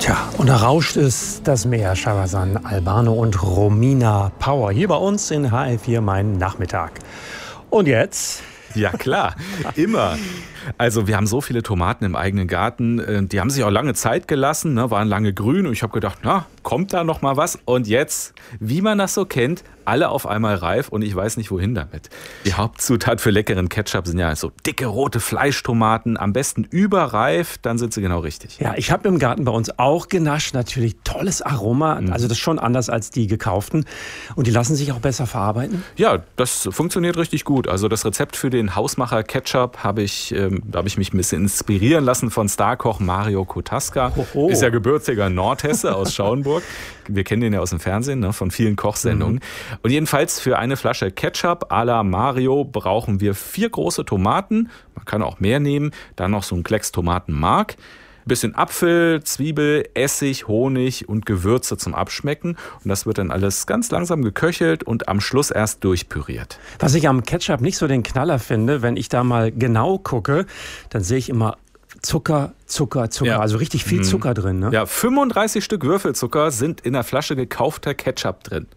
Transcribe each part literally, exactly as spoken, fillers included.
Tja, und da rauscht es das Meer. Shahrazan Albano und Romina Power hier bei uns in H R vier Mein Nachmittag. Und jetzt? Ja klar, immer. Also wir haben so viele Tomaten im eigenen Garten, die haben sich auch lange Zeit gelassen, ne, waren lange grün und ich habe gedacht, na, kommt da noch mal was? Und jetzt, wie man das so kennt, alle auf einmal reif und ich weiß nicht, wohin damit. Die Hauptzutat für leckeren Ketchup sind ja so dicke rote Fleischtomaten, am besten überreif, dann sind sie genau richtig. Ja, ich habe im Garten bei uns auch genascht, natürlich tolles Aroma, mhm. also das ist schon anders als die gekauften und die lassen sich auch besser verarbeiten? Ja, das funktioniert richtig gut. Also das Rezept für den Hausmacher Ketchup habe ich, ähm, da habe ich mich ein bisschen inspirieren lassen von Starkoch Mario Kotaska. Hoho. Ist ja gebürtiger Nordhesse aus Schauenburg. Wir kennen den ja aus dem Fernsehen, ne, von vielen Kochsendungen. Mhm. Und jedenfalls für eine Flasche Ketchup à la Mario brauchen wir vier große Tomaten. Man kann auch mehr nehmen. Dann noch so ein Klecks Tomatenmark. Bisschen Apfel, Zwiebel, Essig, Honig und Gewürze zum Abschmecken. Und das wird dann alles ganz langsam geköchelt und am Schluss erst durchpüriert. Was ich am Ketchup nicht so den Knaller finde, wenn ich da mal genau gucke, dann sehe ich immer Zucker, Zucker, Zucker, ja. Also richtig viel Zucker mhm. drin. Ne? Ja, fünfunddreißig Stück Würfelzucker sind in der Flasche gekaufter Ketchup drin.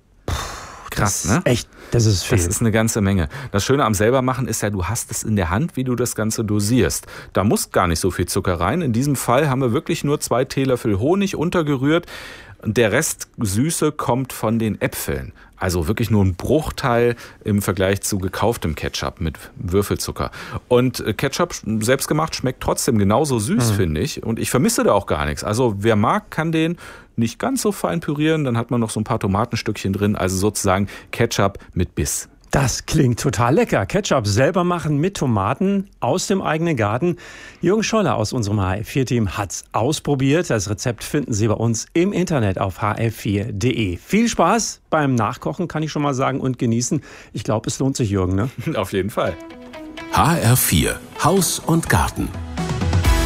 Krass, das ne? Echt, das ist viel. Das ist eine ganze Menge. Das Schöne am selbermachen ist ja, du hast es in der Hand, wie du das Ganze dosierst. Da muss gar nicht so viel Zucker rein. In diesem Fall haben wir wirklich nur zwei Teelöffel Honig untergerührt. Und der Rest Süße kommt von den Äpfeln. Also wirklich nur ein Bruchteil im Vergleich zu gekauftem Ketchup mit Würfelzucker. Und Ketchup selbstgemacht schmeckt trotzdem genauso süß, mhm. finde ich. Und ich vermisse da auch gar nichts. Also wer mag, kann den nicht ganz so fein pürieren. Dann hat man noch so ein paar Tomatenstückchen drin. Also sozusagen Ketchup mit Biss. Das klingt total lecker. Ketchup selber machen mit Tomaten aus dem eigenen Garten. Jürgen Scholler aus unserem H R vier Team hat's ausprobiert. Das Rezept finden Sie bei uns im Internet auf h r vier punkt d e. Viel Spaß beim Nachkochen, kann ich schon mal sagen, und genießen. Ich glaube, es lohnt sich, Jürgen, ne? Auf jeden Fall. H R vier Haus und Garten.